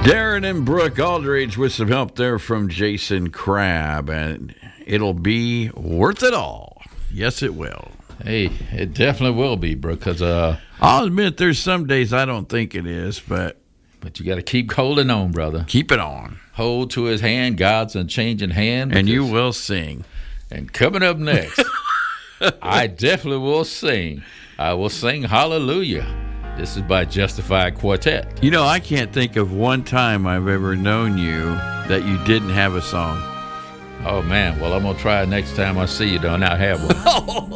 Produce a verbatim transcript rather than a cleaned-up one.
Darren and Brooke Aldridge with some help there from Jason Crabb, and it'll be worth it all. Yes, it will. Hey, it definitely will be, Brooke, because uh, I'll admit there's some days I don't think it is, but but you got to keep holding on, brother. keep it on, Hold to his hand. God's unchanging hand. and you because- will sing. And coming up next, I definitely will sing. I will sing Hallelujah. This is by Justified Quartet. You know, I can't think of one time I've ever known you that you didn't have a song. Oh, man. Well, I'm going to try it next time I see you. Do not have one.